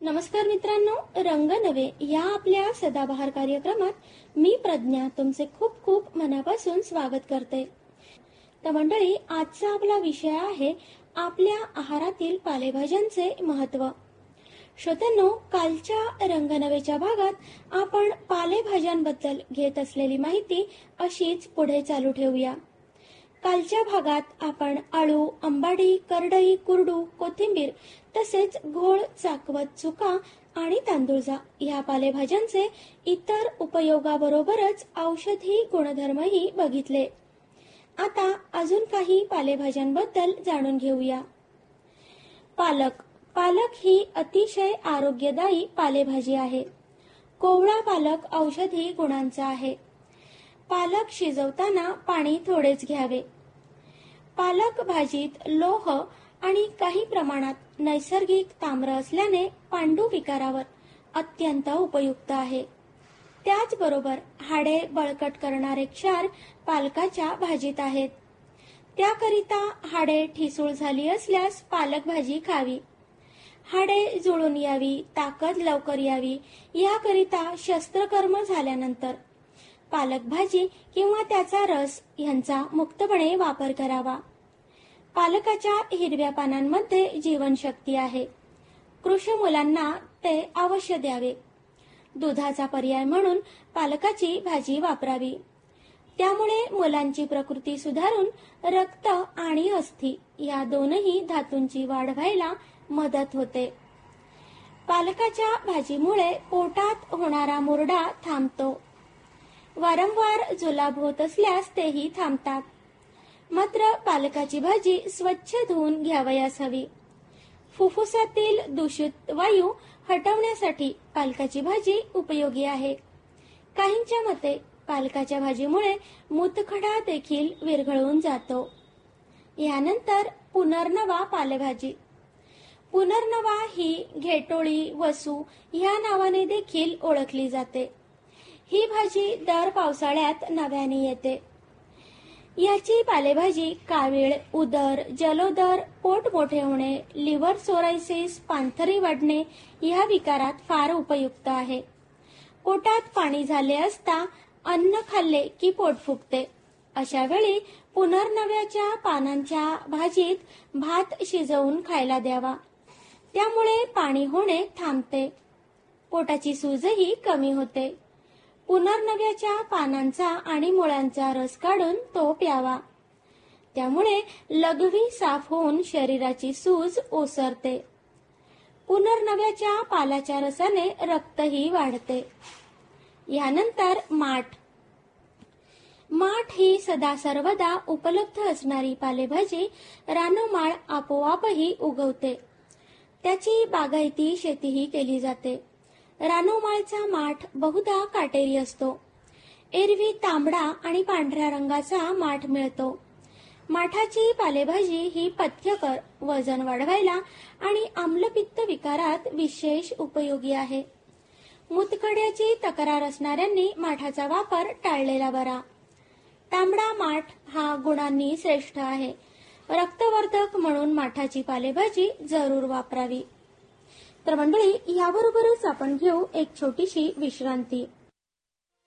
नमस्कार मित्रांनो, रंग नवे या आपल्या सदाबहार कार्यक्रमात मी प्रज्ञा तुमचे खूप खूप मनापासून स्वागत करते। तर मंडळी, आजचा आपला विषय आहे आपल्या आहारातील पालेभाज्यांचे महत्त्व। श्रोत्यांनो, कालच्या रंगनवेच्या भागात आपण पालेभाज्यांबद्दल घेत असलेली माहिती अशीच पुढे चालू ठेवूया। कालच्या भागात आपण आळू, अंबाडी, करडई, कुरडू, कोथिंबीर तसेच घोळ, चाकवत, चुका आणि तांदूळजा या पालेभाज्यांचे इतर उपयोगाबरोबरच औषधी गुणधर्मही बघितले। आता अजून काही पालेभाज्यांबद्दल जाणून घेऊया। पालक ही अतिशय आरोग्यदायी पालेभाजी आहे। कोवळा पालक औषधी गुणांचा आहे। पालक शिजवताना पाणी थोडेच घ्यावे। पालक भाजीत लोह आणि काही प्रमाणात नैसर्गिक ताम्र असल्याने पांडू विकारावर अत्यंत उपयुक्त आहे। त्याचबरोबर हाडे बळकट करणारे क्षार पालकाच्या भाजीत आहेत। त्याकरिता हाडे ठिसूळ झाली असल्यास पालक भाजी खावी। हाडे जुळून यावी, ताकद लवकर यावी याकरिता शस्त्रकर्म झाल्यानंतर पालक भाजी किंवा त्याचा रस यांचा मुक्तपणे वापर करावा। पालकाच्या हिरव्या पानांमध्ये जीवनशक्ती आहे। कृष्णमुलांना ते अवश्य द्यावे। दुधाचा पर्याय म्हणून पालकाची भाजी वापरावी। त्यामुळे मुलांची प्रकृती सुधारून रक्त आणि अस्थी या दोनही धातूंची वाढ व्हायला मदत होते। पालकाच्या भाजीमुळे पोटात होणारा मुरडा थांबतो। वारंवार जुलाब होत असल्यास तेही थांबतात। मात्र पालकाची भाजी स्वच्छ धुवून घ्यावयास हवी। फुफ्फुसातील दूषित वायू हटवण्यासाठी पालकाची भाजी उपयोगी आहे। काहींच्या मते पालकाच्या भाजीमुळे मूतखडा देखील विरघळून जातो। यानंतर पुनर्नवा पालेभाजी। पुनर्नवा ही घेटोळी, वसू या नावाने देखील ओळखली जाते। ही भाजी दर पावसाळ्यात नव्याने येते। याची पालेभाजी कावीळ, उदर, जलोदर, पोट मोठे होणे, लिव्हर सोरायसिस, पांथरी वाढणे या विकारात फार उपयुक्त आहे। पोटात पाणी झाले असता अन्न खाल्ले की पोट फुगते। अशा वेळी पुनर्नव्याच्या पानांच्या भाजीत भात शिजवून खायला द्यावा। त्यामुळे पाणी होणे थांबते। पोटाची सूजही कमी होते। पुनर्नव्याच्या पानांचा आणि मुळांचा रस काढून तो प्यावा। त्यामुळे लघवी साफ होऊन शरीराची सूज ओसरते। पुनर्नव्याच्या पालाच्या रसाने रक्तही वाढते। यानंतर माठ ही सदा सर्वदा उपलब्ध असणारी पालेभाजी रानमाळ आपोआपही उगवते। त्याची बागायती शेतीही केली जाते। रानमाळचा माठ बहुधा काटेरी असतो। एरवी तांबडा आणि पांढऱ्या रंगाचा माठ मिळतो। माठाची पालेभाजी ही पथ्यकर, वजन वाढवायला आणि आम्लपित्त विकारात विशेष उपयोगी आहे। मूतखड्याची तक्रार असणाऱ्यांनी माठाचा वापर टाळलेला बरा। तांबडा माठ हा गुणांनी श्रेष्ठ आहे। रक्तवर्धक म्हणून माठाची पालेभाजी जरूर वापरावी। तर मंडळी, याबरोबरच आपण घेऊ एक छोटीशी विश्रांती।